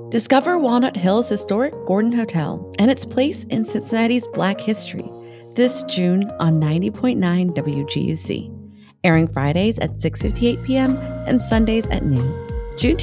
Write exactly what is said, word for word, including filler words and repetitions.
Discover Walnut Hill's historic Gordon Hotel and its place in Cincinnati's Black history this June on ninety point nine W G U C, airing Fridays at six fifty-eight p.m. and Sundays at noon. Juneteenth